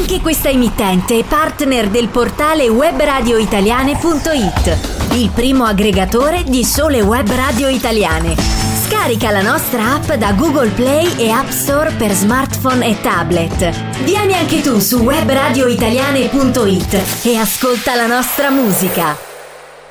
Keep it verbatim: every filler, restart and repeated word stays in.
Anche questa emittente è partner del portale webradioitaliane punto it, il primo aggregatore di sole web radio italiane. Scarica la nostra app da Google Play e App Store per smartphone e tablet. Vieni anche tu su webradioitaliane punto it e ascolta la nostra musica.